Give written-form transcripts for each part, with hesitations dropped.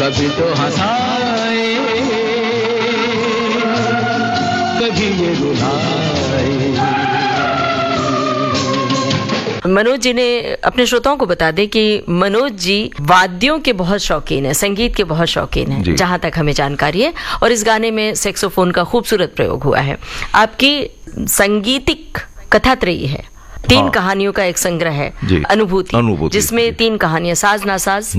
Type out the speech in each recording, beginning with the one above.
कभी तो हंसाए, कभी ये रुलाए। मनोज जी ने अपने श्रोताओं को बता दें कि मनोज जी वाद्यों के बहुत शौकीन है, संगीत के बहुत शौकीन है, जहां तक हमें जानकारी है। और इस गाने में सैक्सोफोन का खूबसूरत प्रयोग हुआ है। आपकी संगीतिक कथात्रयी है, 3 कहानियों का एक संग्रह है, अनुभूति, जिसमें 3 कहानियां, साज नासाज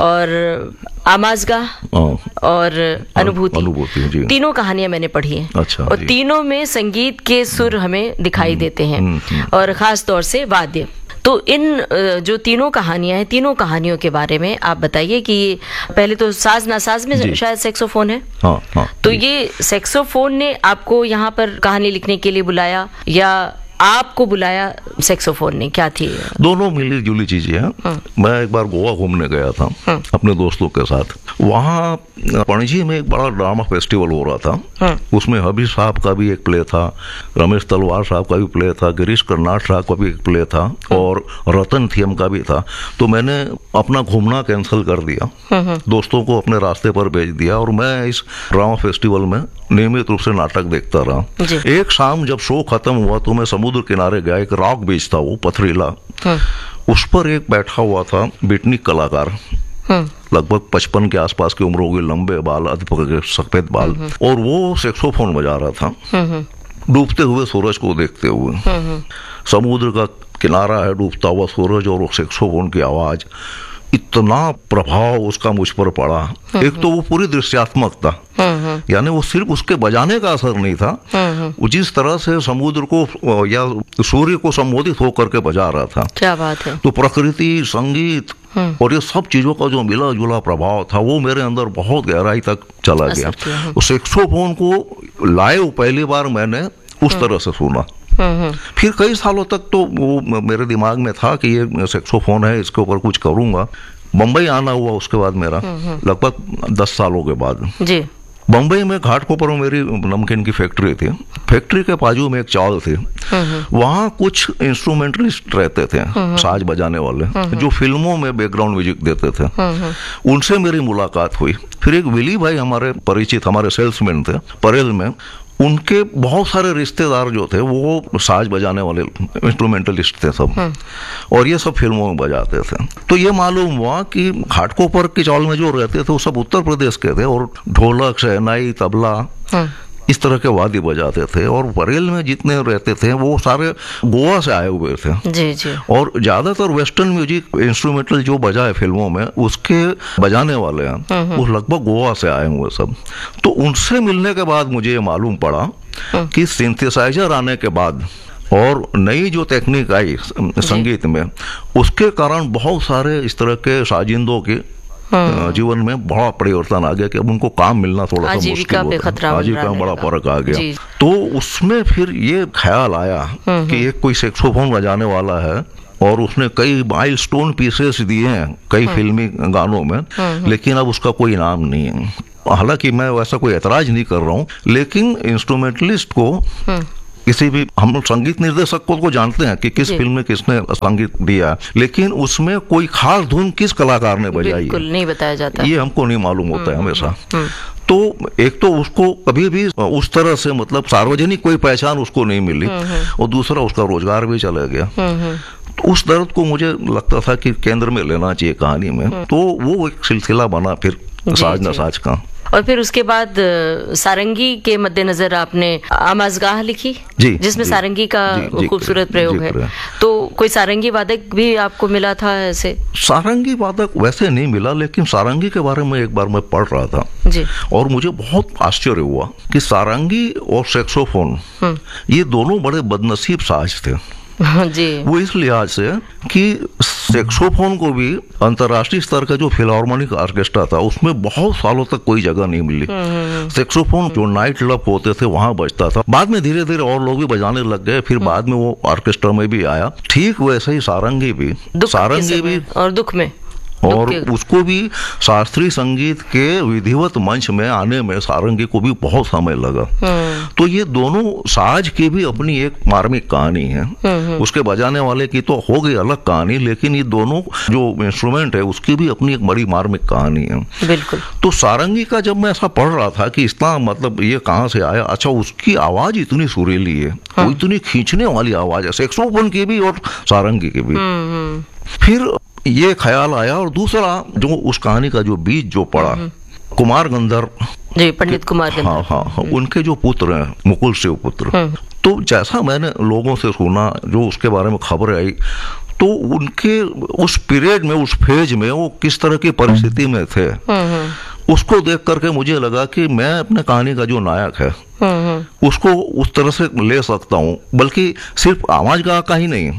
और आमाज़गाह और अनुभूति, तीनों कहानियां मैंने पढ़ी हैं। अच्छा, और तीनों में संगीत के सुर हमें दिखाई देते हैं और खास तौर से वाद्य। तो इन जो तीनों कहानियां हैं, तीनों कहानियों के बारे में आप बताइए कि पहले तो साज नासाज में शायद सैक्सोफोन है। तो ये सैक्सोफोन ने आपको यहाँ पर कहानी लिखने के लिए बुलाया या आपको बुलाया सैक्सोफोन ने, क्या थी? दोनों मिली जुली चीजें हैं। मैं एक बार गोवा घूमने गया था अपने दोस्तों के साथ। वहाँ पणजी में एक बड़ा ड्रामा फेस्टिवल हो रहा था। उसमें हबीब साहब का भी एक प्ले था, रमेश तलवार साहब का भी प्ले था, गिरीश कर्नाड साहब का भी एक प्ले था और रतन थियम का भी था। तो मैंने अपना घूमना कैंसिल कर दिया, दोस्तों को अपने रास्ते पर भेज दिया और मैं इस ड्रामा फेस्टिवल में नियमित रूप से नाटक देखता रहा। एक शाम जब शो खत्म हुआ तो मैं समुद्र किनारे गया। एक रॉक बीच था, वो पथरीला, उस पर एक बैठा हुआ था बिटनिक कलाकार, लगभग 55 के आसपास की उम्र होगी, लंबे बाल, अधपके सफेद बाल, और वो सैक्सोफोन बजा रहा था डूबते हुए सूरज को देखते हुए। समुद्र का किनारा है, डूबता हुआ सूरज और वो सैक्सोफोन की आवाज, इतना प्रभाव उसका मुझ पर पड़ा। एक तो वो पूरी दृश्यात्मक था, यानी वो सिर्फ उसके बजाने का असर नहीं था, वो जिस तरह से समुद्र को या सूर्य को संबोधित होकर के बजा रहा था। क्या बात है। तो प्रकृति, संगीत और ये सब चीजों का जो मिला जुला प्रभाव था वो मेरे अंदर बहुत गहराई तक चला गया। तो सैक्सोफोन को लाइव पहली बार मैंने उस तरह से सुना। फिर कई सालों तक तो वो मेरे दिमाग में था कि ये सैक्सोफोन है, इसके ऊपर कुछ करूंगा। बम्बई आना हुआ उसके बाद मेरा, लगभग 10 सालों के बाद जी। बम्बई में घाटकोपर में मेरी नमकीन की फैक्ट्री थी। फैक्ट्री के बाजू में एक चाल थी, वहाँ कुछ इंस्ट्रूमेंटलिस्ट रहते थे, साज बजाने वाले, जो फिल्मों में बैकग्राउंड म्यूजिक देते थे। उनसे मेरी मुलाकात हुई। फिर एक विली भाई हमारे परिचित, हमारे सेल्समैन थे परेल में, उनके बहुत सारे रिश्तेदार जो थे वो साज बजाने वाले इंस्ट्रूमेंटलिस्ट थे सब, और ये सब फिल्मों में बजाते थे। तो ये मालूम हुआ कि घाटकोपर की चाल में जो रहते थे वो सब उत्तर प्रदेश के थे, और ढोलक, शहनाई, तबला, इस तरह के वाद्य बजाते थे। और परेल में जितने रहते थे वो सारे गोवा से आए हुए थे जी जी। और ज्यादातर वेस्टर्न म्यूजिक इंस्ट्रूमेंटल जो बजाए फिल्मों में उसके बजाने वाले हैं वो लगभग गोवा से आए हुए सब। तो उनसे मिलने के बाद मुझे ये मालूम पड़ा कि सिंथेसाइजर आने के बाद और नई जो टेक्निक आई संगीत में, उसके कारण बहुत सारे इस तरह के साजिंदों के जीवन में बड़ा परिवर्तन आ गया कि अब उनको काम मिलना थोड़ा सा मुश्किल होता है, आजीविका में बड़ा फर्क आ गया। तो उसमें फिर ये ख्याल आया कि एक कोई सैक्सोफोन बजाने वाला है और उसने कई माइलस्टोन पीसेस दिए हैं कई फिल्मी गानों में, लेकिन अब उसका कोई नाम नहीं है। हालांकि मैं वैसा कोई ऐतराज नहीं कर रहा हूँ, लेकिन इंस्ट्रूमेंटलिस्ट को किसी भी, हम लोग संगीत निर्देशक को जानते हैं कि किस फिल्म में किसने संगीत दिया, लेकिन उसमें कोई खास धुन किस कलाकार ने बजाई है बिल्कुल नहीं बताया जाता, ये हमको नहीं मालूम होता है हमेशा। तो एक तो उसको कभी भी उस तरह से मतलब सार्वजनिक कोई पहचान उसको नहीं मिली, और दूसरा उसका रोजगार भी चला गया। तो उस दर्द को मुझे लगता था कि केंद्र में लेना चाहिए कहानी में, तो वो एक सिलसिला बना फिर साज न साज का। और फिर उसके बाद सारंगी के मद्देनजर आपने आमाज़गाह लिखी, जिसमें सारंगी का खूबसूरत प्रयोग है। तो कोई सारंगी वादक भी आपको मिला था ऐसे? सारंगी वादक वैसे नहीं मिला, लेकिन सारंगी के बारे में एक बार मैं पढ़ रहा था जी, और मुझे बहुत आश्चर्य हुआ कि सारंगी और सैक्सोफोन ये दोनों बड़े बदनसीब साज थे जी। वो इस लिहाज से कि सैक्सोफोन को भी अंतर्राष्ट्रीय स्तर का जो फिलार्मोनिक ऑर्केस्ट्रा था उसमें बहुत सालों तक कोई जगह नहीं मिली। सैक्सोफोन जो नाइट क्लब होते थे वहां बजता था, बाद में धीरे धीरे और लोग भी बजाने लग गए, फिर बाद में वो ऑर्केस्ट्रा में भी आया। ठीक वैसे ही सारंगी भी और दुख में और उसको भी शास्त्रीय संगीत के विधिवत मंच में आने में सारंगी को भी बहुत समय लगा। तो ये दोनों साज की भी अपनी एक मार्मिक कहानी है। उसके बजाने वाले की तो हो गई अलग कहानी, लेकिन ये दोनों जो इंस्ट्रूमेंट है उसकी भी अपनी एक बड़ी मार्मिक कहानी है। बिल्कुल। तो सारंगी का जब मैं ऐसा पढ़ रहा था कि इतना मतलब ये कहाँ से आया, अच्छा उसकी आवाज इतनी सुरीली है, वो इतनी खींचने वाली आवाज है, सैक्सोफोन की भी और सारंगी की भी। फिर ये ख्याल आया, और दूसरा जो उस कहानी का जो बीज जो पड़ा, कुमार गंधर्व जी, पंडित कुमार गंधर्व, हाँ, उनके जो पुत्र हैं मुकुल शिव पुत्र, तो जैसा मैंने लोगों से सुना, जो उसके बारे में खबर आई, तो उनके उस पीरियड में, उस फेज में वो किस तरह की परिस्थिति में थे, उसको देख करके मुझे लगा कि मैं अपने कहानी का जो नायक है उसको उस तरह से ले सकता हूँ। बल्कि सिर्फ आवाज का ही नहीं,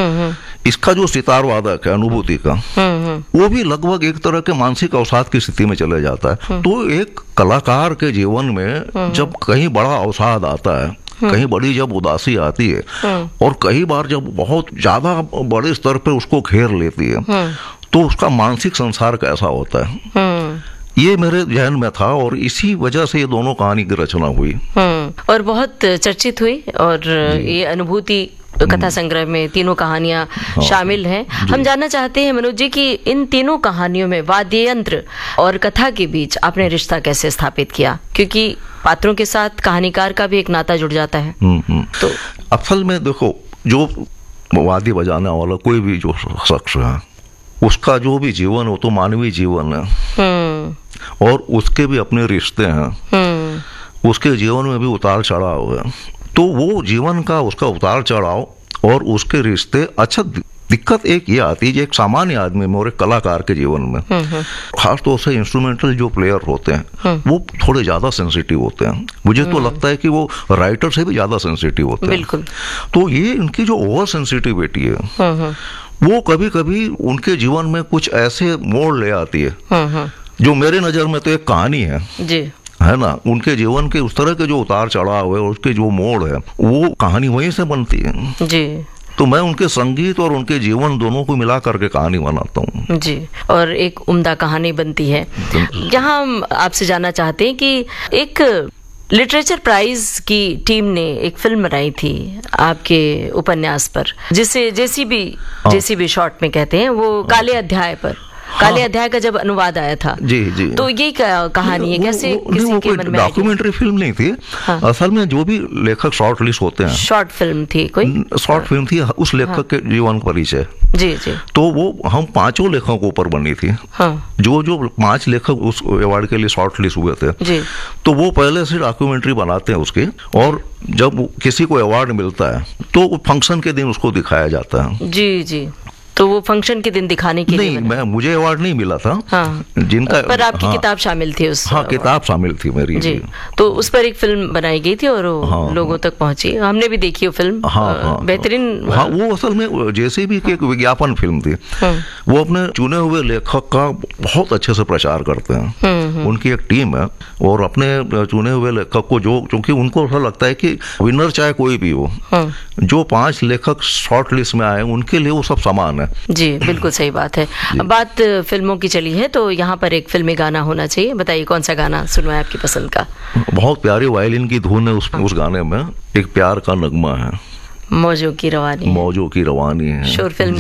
इसका जो सितार वादक है अनुभूति का, वो भी लगभग एक तरह के मानसिक अवसाद की स्थिति में चले जाता है। तो एक कलाकार के जीवन में जब कहीं बड़ा अवसाद आता है, कहीं बड़ी जब उदासी आती है, और कई बार जब बहुत ज्यादा बड़े स्तर पर उसको घेर लेती है, तो उसका मानसिक संसार कैसा होता है, ये मेरे ध्यान में था, और इसी वजह से ये दोनों कहानी की रचना हुई और बहुत चर्चित हुई। और ये अनुभूति कथा संग्रह में तीनों कहानियां शामिल हैं। हम जानना चाहते हैं मनोज जी कि इन तीनों कहानियों में वाद्य यंत्र और कथा के बीच आपने रिश्ता कैसे स्थापित किया, क्योंकि पात्रों के साथ कहानीकार का भी एक नाता जुड़ जाता है। तो असल में देखो, जो वाद्य बजाने वाला कोई भी जो शख्स है, उसका जो भी जीवन हो तो मानवीय जीवन है, और उसके भी अपने रिश्ते हैं, उसके जीवन में भी उतार चढ़ाव है। तो वो जीवन का उसका उतार चढ़ाव और उसके रिश्ते, अच्छा दिक्कत एक ये आती है, एक सामान्य आदमी में और एक कलाकार के जीवन में, खासतौर से इंस्ट्रूमेंटल जो प्लेयर होते हैं वो थोड़े ज्यादा सेंसिटिव होते हैं। मुझे तो लगता है कि वो राइटर से भी ज्यादा सेंसिटिव होते हैं। बिल्कुल। तो ये इनकी जो ओवर सेंसिटिविटी है वो कभी कभी उनके जीवन में कुछ ऐसे मोड़ ले आती है जो मेरे नजर में तो एक कहानी है जी, है ना। उनके जीवन के उस तरह के जो उतार चढ़ाव है, उसके जो मोड़ है, वो कहानी वहीं से बनती है जी। तो मैं उनके संगीत और उनके जीवन दोनों को मिला करके कहानी बनाता हूँ जी, और एक उम्दा कहानी बनती है। यहाँ हम आपसे जानना चाहते हैं कि एक लिटरेचर प्राइज की टीम ने एक फिल्म बनाई थी आपके उपन्यास पर, जिसे जेसीबी शॉर्ट में कहते हैं, वो काले अध्याय पर, काले अध्याय का जब अनुवाद आया था। जी जी। तो ये कहानी है, कैसे किसी के मन में आई? डॉक्यूमेंटरी फिल्म नहीं थी। असल में जो भी लेखक शॉर्ट लिस्ट होते हैं, शॉर्ट फिल्म थी, कोई शॉर्ट फिल्म थी उस लेखक के जीवन परिचय। जी जी। तो वो हम 5 लेखकों पर बनी थी। जो 5 लेखक उस अवार्ड के लिए शॉर्ट लिस्ट हुए थे जी। तो वो पहले से डॉक्यूमेंट्री बनाते हैं उसकी, और जब किसी को अवार्ड मिलता है तो फंक्शन के दिन उसको दिखाया जाता है। जी जी। तो वो फंक्शन के दिन दिखाने के लिए मुझे अवार्ड नहीं मिला था। जिनका पर आपकी किताब शामिल थी उस। किताब शामिल थी मेरी जी। तो उस पर एक फिल्म बनाई गई थी और लोगों तक पहुंची, हमने भी देखी वो फिल्म। बेहतरीन। वो असल में जैसे भी एक विज्ञापन फिल्म थी। वो अपने चुने हुए लेखक का बहुत अच्छे से प्रचार करते हैं। उनकी एक टीम है, और अपने चुने हुए लेखक को जो, क्योंकि उनको ऐसा लगता है कि विनर चाहे कोई भी हो, जो 5 लेखक शॉर्ट लिस्ट में आए उनके लिए वो सब समान है। जी बिल्कुल सही बात है। बात फिल्मों की चली है तो यहाँ पर एक फिल्मी गाना होना चाहिए। बताइए कौन सा गाना सुनवाए आपकी पसंद का? बहुत प्यारी वायलिन की धुन है उस गाने में, एक प्यार का नगमा है, मौजों की रवानी है। शोर फिल्म